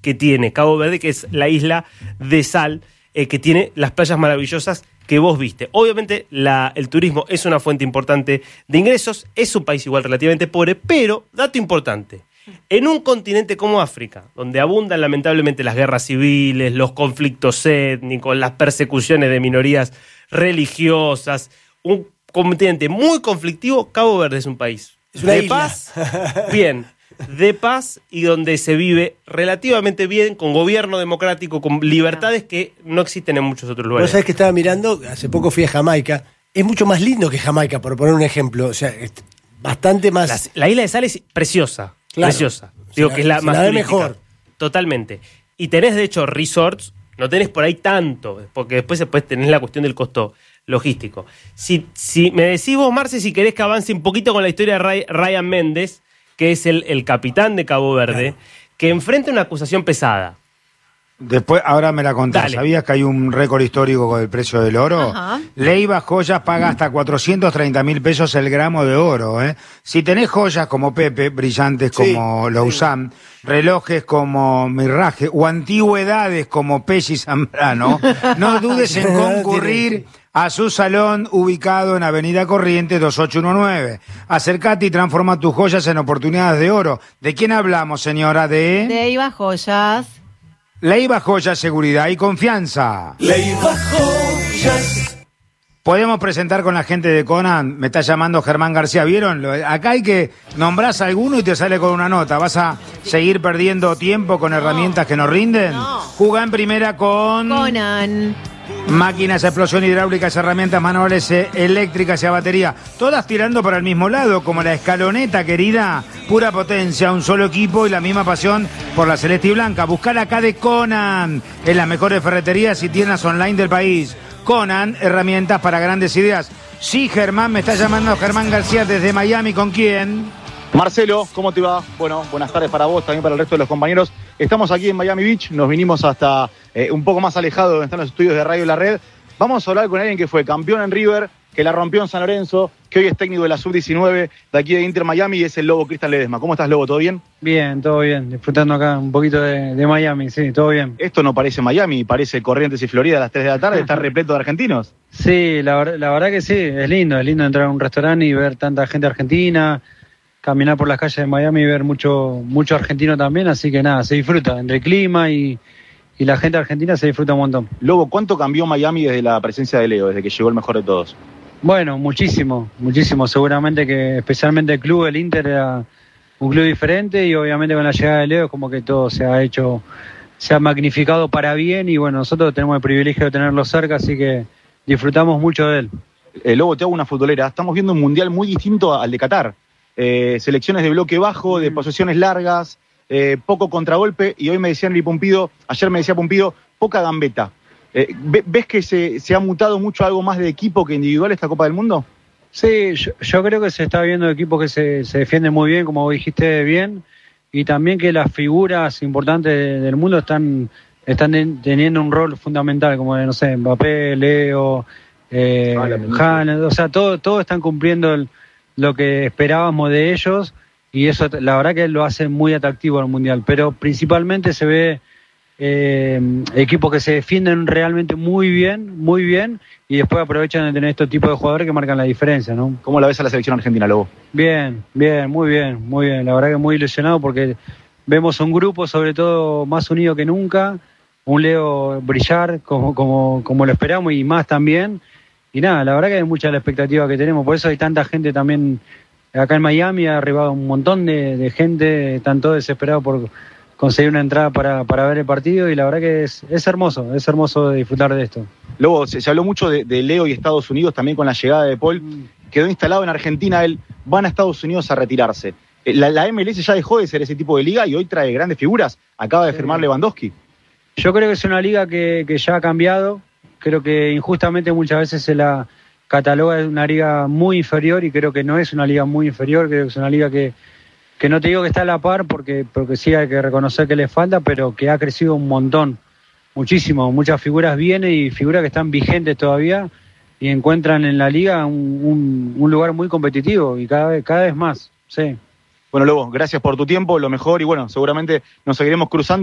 que tiene Cabo Verde, que es la isla de sal, que tiene las playas maravillosas que vos viste. Obviamente el turismo es una fuente importante de ingresos, es un país igual relativamente pobre, pero, dato importante, en un continente como África, donde abundan lamentablemente las guerras civiles, los conflictos étnicos, las persecuciones de minorías religiosas, un continente muy conflictivo, Cabo Verde es un país de paz, de paz, y donde se vive relativamente bien, con gobierno democrático, con libertades que no existen en muchos otros lugares. ¿No sabés que estaba mirando? Hace poco fui a Jamaica. Es mucho más lindo que Jamaica, por poner un ejemplo. O sea, bastante más... La isla de Sal es preciosa, claro, preciosa. Digo que es la más turística. Mejor. Totalmente. Y tenés, de hecho, resorts, no tenés por ahí tanto, porque después tenés la cuestión del costo logístico. Si me decís vos, Marce, si querés que avance un poquito con la historia de Ryan Méndez, que es el capitán de Cabo Verde, claro, que enfrenta una acusación pesada. Después, ahora me la contás. Dale. ¿Sabías que hay un récord histórico con el precio del oro? Ajá. Leiva Joyas paga hasta 430.000 pesos el gramo de oro, ¿eh? Si tenés joyas como Pepe, brillantes como Lausanne, relojes como Mirraje o antigüedades como Pesci Zambrano, no dudes en concurrir a su salón ubicado en Avenida Corrientes 2819. Acercate y transforma tus joyas en oportunidades de oro. ¿De quién hablamos, señora? De Leiva Joyas. Leiva Joyas, seguridad y confianza. Leiva Joyas. Podemos presentar con la gente de Conan. Me está llamando Germán García. ¿Vieron? Acá hay que nombrás a alguno y te sale con una nota. ¿Vas a seguir perdiendo tiempo con herramientas que no rinden? No. Jugá en primera con Conan. máquinas, explosión hidráulicas, herramientas manuales, eléctricas y a batería. Todas tirando para el mismo lado, como la escaloneta, querida. Pura potencia, un solo equipo y la misma pasión por la celeste y blanca. Buscar acá de Conan, en las mejores ferreterías y tiendas online del país. Conan, herramientas para grandes ideas. Sí, Germán, me está llamando Germán García desde Miami. ¿Con quién? Marcelo, ¿cómo te va? Bueno, buenas tardes para vos, también para el resto de los compañeros. Estamos aquí en Miami Beach, nos vinimos hasta un poco más alejado de donde están los estudios de Radio La Red. Vamos a hablar con alguien que fue campeón en River, que la rompió en San Lorenzo, que hoy es técnico de la Sub-19 de aquí de Inter Miami, y es el Lobo Cristian Ledesma. ¿Cómo estás, Lobo? ¿Todo bien? Bien, todo bien. Disfrutando acá un poquito de Miami, sí, todo bien. Esto no parece Miami, parece Corrientes y Florida a las 3 de la tarde, está repleto de argentinos. Sí, la verdad que sí, es lindo entrar a un restaurante y ver tanta gente argentina, caminar por las calles de Miami y ver mucho argentino también, así que nada, se disfruta. Entre el clima y la gente argentina se disfruta un montón. Lobo, ¿cuánto cambió Miami desde la presencia de Leo, desde que llegó el mejor de todos? Bueno, muchísimo. Seguramente que especialmente el club, el Inter, era un club diferente y obviamente con la llegada de Leo como que todo se ha magnificado para bien y bueno, nosotros tenemos el privilegio de tenerlo cerca, así que disfrutamos mucho de él. Lobo, te hago una futbolera. Estamos viendo un mundial muy distinto al de Qatar. Selecciones de bloque bajo, de posesiones largas, poco contragolpe, y hoy me decían ayer me decía Pumpido, poca gambeta. ¿Ves que se ha mutado mucho algo más de equipo que individual esta Copa del Mundo? Sí, yo creo que se está viendo equipos que se defienden muy bien, como vos dijiste bien, y también que las figuras importantes del mundo están teniendo un rol fundamental, como, no sé, Mbappé, Leo, Han, o sea, todos están cumpliendo lo que esperábamos de ellos, y eso la verdad que lo hace muy atractivo al Mundial, pero principalmente se ve equipos que se defienden realmente muy bien y después aprovechan de tener estos tipos de jugadores que marcan la diferencia, ¿no? ¿Cómo la ves a la selección argentina, Lobo? Bien, muy bien, la verdad que muy ilusionado porque vemos un grupo sobre todo más unido que nunca, un Leo brillar como lo esperamos y más también, y nada, la verdad que hay mucha la expectativa que tenemos, por eso hay tanta gente también acá en Miami, ha arribado un montón de gente, están todos desesperados por conseguir una entrada para ver el partido y la verdad que es hermoso de disfrutar de esto. Lobo, se habló mucho de Leo y Estados Unidos también con la llegada de Paul. Quedó instalado en Argentina, él van a Estados Unidos a retirarse. La MLS ya dejó de ser ese tipo de liga y hoy trae grandes figuras. Acaba de firmar Lewandowski. Yo creo que es una liga que ya ha cambiado. Creo que injustamente muchas veces se la cataloga de una liga muy inferior y creo que no es una liga muy inferior. Creo que es una liga que no te digo que está a la par porque sí hay que reconocer que le falta, pero que ha crecido un montón, muchísimo. Muchas figuras vienen y figuras que están vigentes todavía y encuentran en la liga un lugar muy competitivo y cada vez más, sí. Bueno, Lobo, gracias por tu tiempo, lo mejor y bueno, seguramente nos seguiremos cruzando.